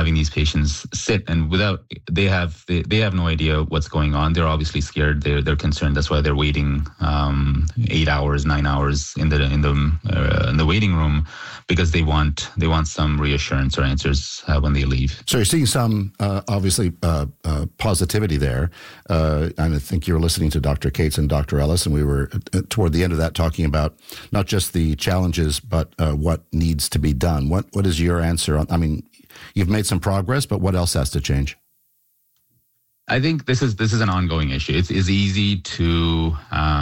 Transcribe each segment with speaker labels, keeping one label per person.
Speaker 1: having these patients sit and they have no idea what's going on. They're obviously scared. They're concerned. That's why they're waiting 8 hours, 9 hours in the waiting room, because they want some reassurance or answers when they leave.
Speaker 2: So you're seeing some obviously positivity there. And I think you were listening to Dr. Cates and Dr. Ellis, and we were toward the end of that talking about not just the challenges, but what needs to be done. What is your answer on? I mean, you've made some progress, but what else has to change?
Speaker 1: I think this is an ongoing issue. It's easy to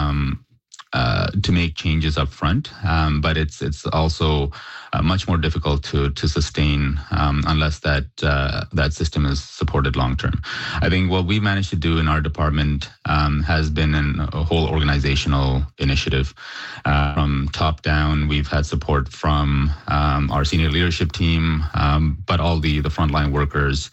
Speaker 1: make changes up front, but it's also much more difficult to sustain unless that system is supported long term. I think what we've managed to do in our department has been a whole organizational initiative. From top down, we've had support from our senior leadership team, but all the frontline workers.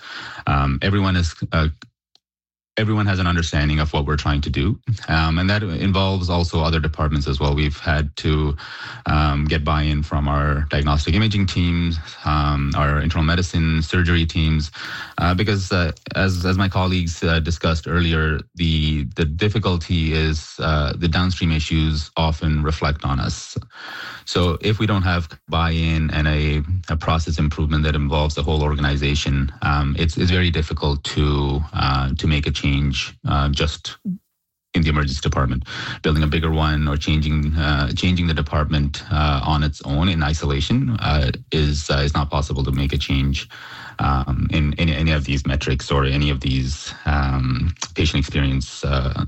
Speaker 1: Everyone has an understanding of what we're trying to do. And that involves also other departments as well. We've had to get buy-in from our diagnostic imaging teams, our internal medicine, surgery teams, because as my colleagues discussed earlier, the difficulty is the downstream issues often reflect on us. So if we don't have buy-in and a process improvement that involves the whole organization, it's very difficult to make a change just in the emergency department. Building a bigger one or changing the department on its own in isolation is not possible to make a change in any of these metrics or any of these patient experience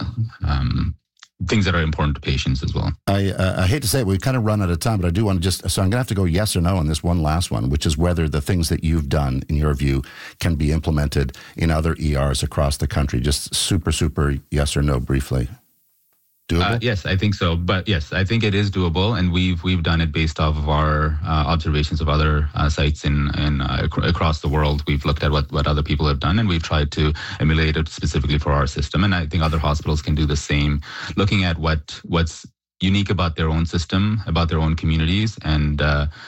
Speaker 1: things that are important to patients as well.
Speaker 2: I hate to say it, we've kind of run out of time, but I do want to so I'm going to have to go yes or no on this one last one, which is whether the things that you've done, in your view, can be implemented in other ERs across the country. Just super yes or no briefly. Doable?
Speaker 1: Yes, I think so. But yes, I think it is doable, and we've done it based off of our observations of other sites across the world. We've looked at what other people have done, and we've tried to emulate it specifically for our system. And I think other hospitals can do the same, looking at what's unique about their own system, about their own communities, and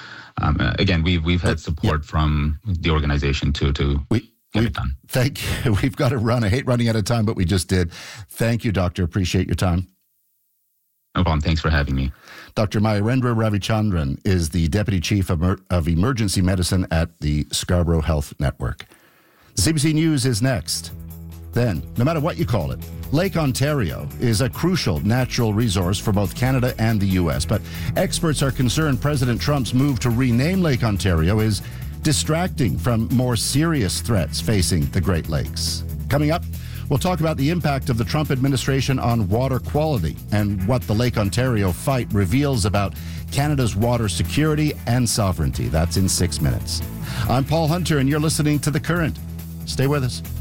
Speaker 1: again, we've had support from the organization to get it done.
Speaker 2: Thank you. We've got to run. I hate running out of time, but we just did. Thank you, Doctor. Appreciate your time.
Speaker 1: No problem. Thanks for having me.
Speaker 2: Dr. Mayurendra Ravichandran is the Deputy Chief of Emergency Medicine at the Scarborough Health Network. The CBC News is next. Then, no matter what you call it, Lake Ontario is a crucial natural resource for both Canada and the U.S., but experts are concerned President Trump's move to rename Lake Ontario is distracting from more serious threats facing the Great Lakes. Coming up, we'll talk about the impact of the Trump administration on water quality and what the Lake Ontario fight reveals about Canada's water security and sovereignty. That's in 6 minutes. I'm Paul Hunter, and you're listening to The Current. Stay with us.